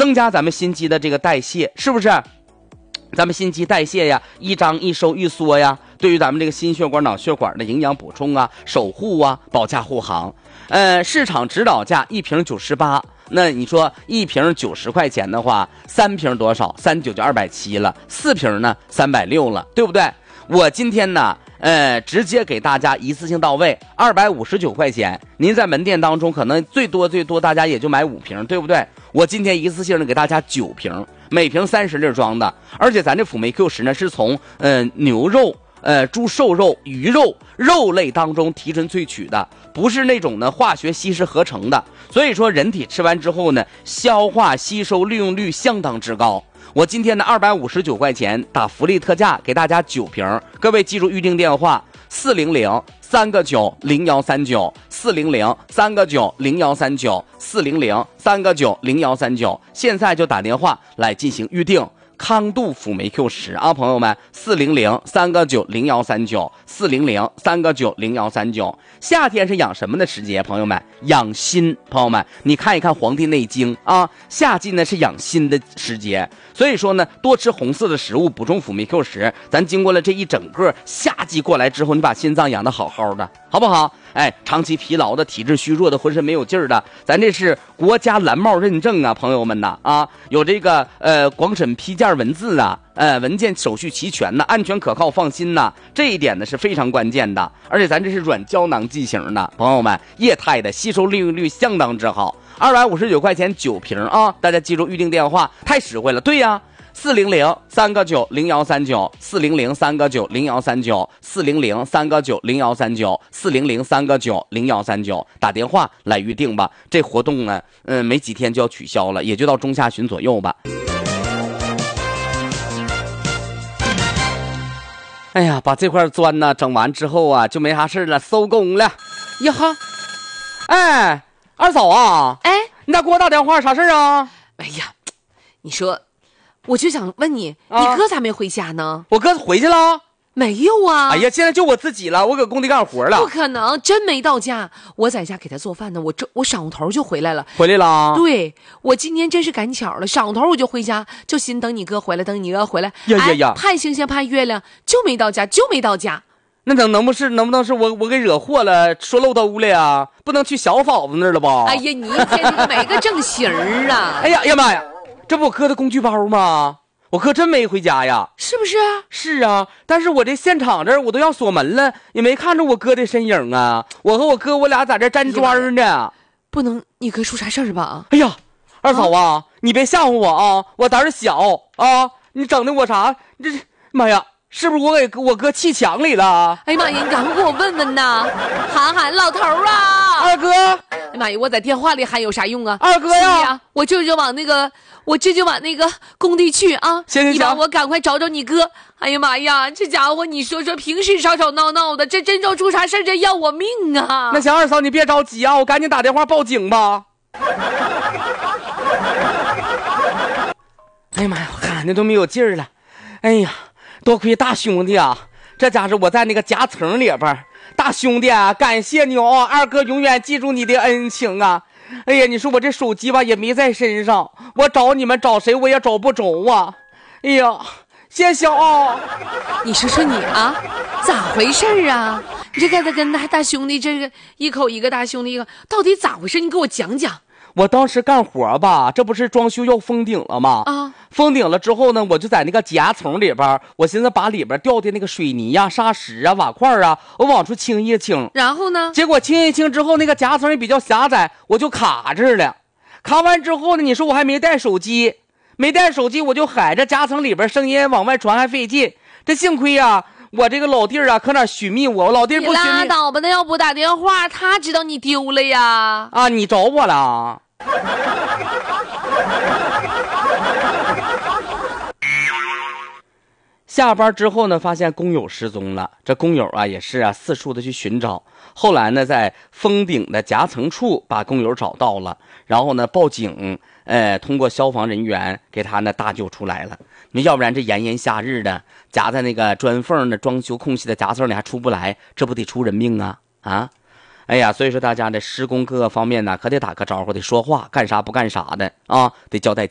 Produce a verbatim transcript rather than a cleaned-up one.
增加咱们心肌的这个代谢，是不是？咱们心肌代谢呀，一张一收一缩呀，对于咱们这个心血管脑血管的营养补充啊，守护啊，保驾护航。呃市场指导价一瓶九十八，那你说一瓶九十块钱的话，三瓶多少？三九就二百七了，四瓶呢三百六了，对不对？我今天呢呃，直接给大家一次性到位，二百五十九块钱。您在门店当中可能最多最多大家也就买五瓶，对不对？我今天一次性的给大家九瓶，每瓶三十粒装的。而且咱这辅酶 Q 十呢，是从呃牛肉、呃猪瘦肉、鱼肉肉类当中提纯萃取的，不是那种呢化学稀释合成的。所以说，人体吃完之后呢，消化吸收利用率相当之高。我今天的二百五十九块钱打福利特价给大家九瓶，各位记住预定电话四零零三个九零幺三九四零零三个九零幺三九四零零三个九零幺三九，现在就打电话来进行预定。康度辅酶 Q 十啊，朋友们，四零零三个九零幺三九四零零三个九零幺三九。夏天是养什么的时节？朋友们，养心。朋友们，你看一看《黄帝内经》啊，夏季呢是养心的时节，所以说呢，多吃红色的食物，补充辅酶 Q 十。咱经过了这一整个夏季过来之后，你把心脏养得好好的，好不好？哎，长期疲劳的、体质虚弱的、浑身没有劲儿的，咱这是国家蓝帽认证啊，朋友们呐啊，有这个呃广审批件文字啊，呃文件手续齐全呐，安全可靠放心呐，这一点呢是非常关键的。而且咱这是软胶囊剂型的，朋友们，液态的，吸收利用率相当之好，二百五十九块钱九瓶啊，大家记住预定电话，太实惠了。对呀。四零零三个九零幺三九四零零三个九零幺三九四零零三个九零幺三九四零零三个九零幺三九，打电话来预定吧。这活动呢，嗯，没几天就要取消了，也就到中下旬左右吧。哎呀，把这块砖呢整完之后啊，就没啥事了，收工了。呀哈，哎，二嫂啊， 哎， 你咋给我打电话？啥事啊？ 哎呀，你说。我就想问你， 啊、 你哥咋没回家呢？ 我哥回去了。 没有啊。 哎呀，现在就我自己了，我搁工地干活了。 不可能，真没到家。我在家给他做饭呢，我这我晌午头就回来了。 回来了。 对，我今天真是赶巧了，晌午头我就回家，就心等你哥回来，等你哥回来。 呀呀呀！ 哎、盼星星盼月亮，就没到家，就没到家。 那能能不是能不能是我我给惹祸了，说漏兜了呀？不能去小嫂子那儿了吧？ 哎呀，你一天就没个正形儿啊！ 哎呀呀妈呀，这不我哥的工具包吗？我哥真没回家呀。 是不是啊？ 是啊，但是我这现场这儿我都要锁门了，也没看着我哥的身影啊。我和我哥我俩在这粘砖呢。 不能，你哥出啥事儿吧？ 哎呀，二嫂啊，啊你别吓唬我啊，我胆儿小啊，你整的我啥？这妈呀，是不是我给我哥气墙里了？ 哎呀妈呀，你赶快给我问问呐！喊喊老头啊， 二哥！ 哎呀妈呀，我在电话里喊有啥用啊？ 二哥呀， 呀我这就往那个。我这就往那个工地去啊！ 行行行， 你帮我赶快找找你哥。哎呀妈呀，这家伙你说说，平时吵吵闹闹的，这真要出啥事，这要我命啊！ 那行，二嫂你别着急啊，我赶紧打电话报警吧。哎呀妈呀，喊的都没有劲儿了。哎呀，多亏大兄弟啊，这家是我在那个夹层里边，大兄弟啊，感谢你哦，二哥永远记住你的恩情啊。哎呀，你说我这手机吧也没在身上，我找你们找谁我也找不着啊！哎呀，谢谢啊！ 你说说你啊，咋回事啊？你这个跟大大兄弟这个一口一个大兄弟一个，到底咋回事？你给我讲讲。 我当时干活吧，这不是装修要封顶了吗？ 啊， 封顶了之后呢，我就在那个夹层里边，我寻思把里边掉的那个水泥呀、沙石啊、瓦块啊，我往出清一清。 然后呢？ 结果清一清之后，那个夹层也比较狭窄，我就卡这儿了。卡完之后呢，你说我还没带手机，没带手机我就海着夹层里边，声音往外传还费劲。这幸亏啊，我这个老弟儿啊，可哪寻觅我，我老弟儿不寻觅。 你拉倒吧，那要不打电话，他知道你丢了呀。 啊，你找我了。下班之后呢，发现工友失踪了。这工友啊也是啊四处的去寻找，后来呢在封顶的夹层处把工友找到了，然后呢报警，呃通过消防人员给他呢搭救出来了。你要不然这炎炎夏日的夹在那个砖缝的装修空隙的夹层里还出不来，这不得出人命啊啊！哎呀，所以说大家的施工各个方面呢，可得打个招呼，得说话，干啥不干啥的啊，得交代清。